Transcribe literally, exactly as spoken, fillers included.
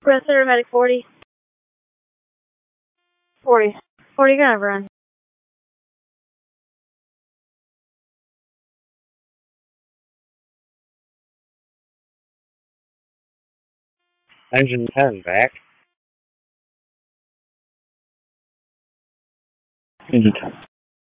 Press Medic forty. forty. forty, gonna run. Engine ten back. Engine ten.